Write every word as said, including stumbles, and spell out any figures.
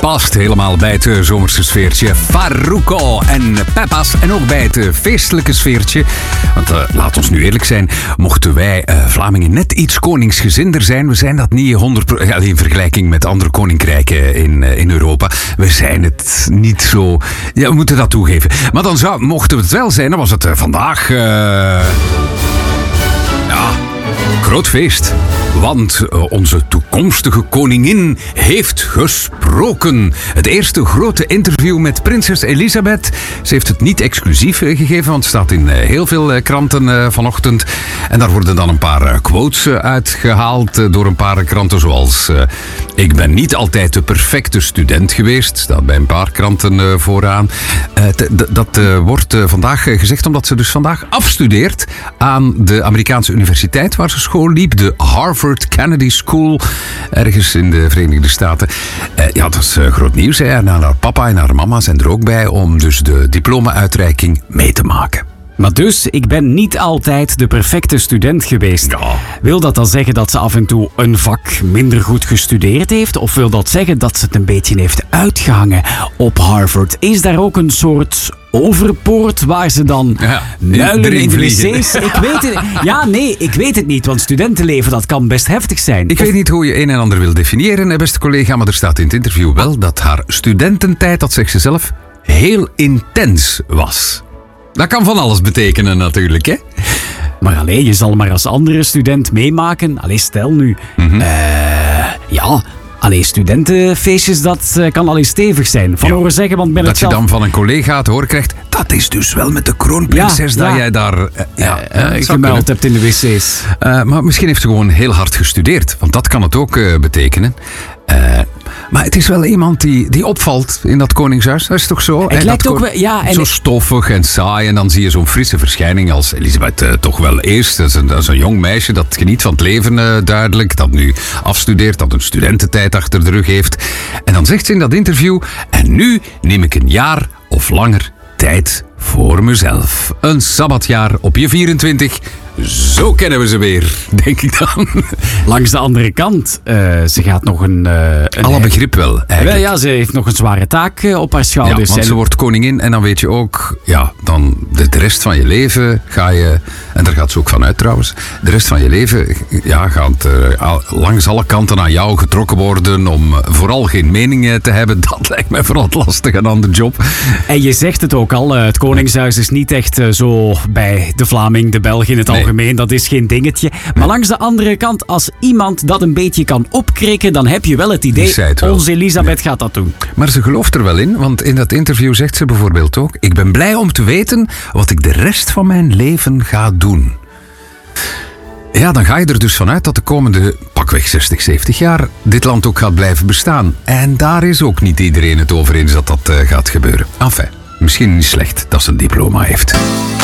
Past helemaal bij het zomerse sfeertje. Farruko en Peppas. En ook bij het feestelijke sfeertje. Want uh, laat ons nu eerlijk zijn. Mochten wij uh, Vlamingen net iets koningsgezinder zijn. We zijn dat niet honderd procent in vergelijking met andere koninkrijken in, uh, in Europa. We zijn het niet zo. Ja, we moeten dat toegeven. Maar dan zou, mochten we het wel zijn. Dan was het uh, vandaag. Uh, ja, groot feest. Want uh, onze toekomstige koningin heeft gesproken. Het eerste grote interview met prinses Elisabeth. Ze heeft het niet exclusief uh, gegeven, want het staat in uh, heel veel uh, kranten uh, vanochtend. En daar worden dan een paar uh, quotes uh, uitgehaald uh, door een paar kranten, zoals uh, ik ben niet altijd de perfecte student geweest. Staat bij een paar kranten uh, vooraan. Uh, t- d- dat uh, wordt uh, vandaag uh, gezegd omdat ze dus vandaag afstudeert aan de Amerikaanse universiteit waar ze school liep, de Harvard Kennedy School, ergens in de Verenigde Staten. Uh, ja, dat is uh, groot nieuws. Hè. En haar papa en haar mama zijn er ook bij om dus de diploma-uitreiking mee te maken. Maar dus, ik ben niet altijd de perfecte student geweest. Ja. Wil dat dan zeggen dat ze af en toe een vak minder goed gestudeerd heeft? Of wil dat zeggen dat ze het een beetje heeft uitgehangen op Harvard? Is daar ook een soort overpoort waar ze dan ja, muilen in de vliegen. wc's? Ik weet het. Ja, nee, ik weet het niet. Want studentenleven, dat kan best heftig zijn. Ik Of... weet niet hoe je een en ander wil definiëren, beste collega, maar er staat in het interview wel dat haar studententijd, dat zegt ze zelf, heel intens was. Dat kan van alles betekenen natuurlijk, hè? Maar alleen, je zal maar als andere student meemaken. Allee, stel nu. Mm-hmm. Uh, ja, allee, studentenfeestjes, dat uh, kan al eens stevig zijn. Van ja, horen zeggen, want ben dat het je zelf... dan van een collega te horen krijgt, dat is dus wel met de kroonprinses ja, dat ja. jij daar... Uh, ja, uh, uh, gemuild hebt in de wc's. Uh, maar misschien heeft ze gewoon heel hard gestudeerd. Want dat kan het ook uh, betekenen. Uh, maar het is wel iemand die, die opvalt in dat koningshuis. Dat is toch zo? Het en lijkt dat ook wel... Ja, en zo stoffig en saai. En dan zie je zo'n frisse verschijning als Elisabeth uh, toch wel eerst. Dat is, een, dat is een jong meisje dat geniet van het leven uh, duidelijk. Dat nu afstudeert. Dat een studententijd achter de rug heeft. En dan zegt ze in dat interview... En nu neem ik een jaar of langer tijd voor mezelf. Een sabbatjaar op je vierentwintig. Zo kennen we ze weer, denk ik dan. Langs de andere kant, uh, ze gaat nog een... Uh, een Alle begrip wel, eigenlijk. Ja, ze heeft nog een zware taak uh, op haar schouders. Ja, want ze wordt koningin en dan weet je ook... Ja, dan de, de rest van je leven ga je... En daar gaat ze ook van uit trouwens. De rest van je leven ja, gaat uh, langs alle kanten aan jou getrokken worden... om vooral geen mening te hebben. Dat lijkt mij vooral lastig aan de job. En je zegt het ook al, uh, het koningshuis is niet echt uh, zo bij de Vlaming, de Belg in het nee. algemeen. Dat is geen dingetje. Maar nee. langs de andere kant, als iemand dat een beetje kan opkrikken... dan heb je wel het idee, het wel. Onze Elisabeth nee. gaat dat doen. Maar ze gelooft er wel in, want in dat interview zegt ze bijvoorbeeld ook... Ik ben blij om te weten wat ik de rest van mijn leven ga doen. Ja, dan ga je er dus vanuit dat de komende pakweg zestig, zeventig jaar dit land ook gaat blijven bestaan. En daar is ook niet iedereen het over eens dat dat uh, gaat gebeuren. Enfin, misschien niet slecht dat ze een diploma heeft.